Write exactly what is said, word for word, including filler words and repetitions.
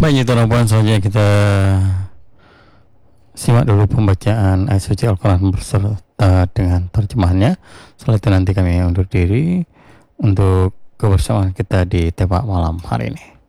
Baik, itu rombongan saja kita simak dulu pembacaan ayat suci Al-Quran berserta dengan terjemahannya. Setelah itu nanti kami undur diri untuk kebersamaan kita di Tebak Malam hari ini.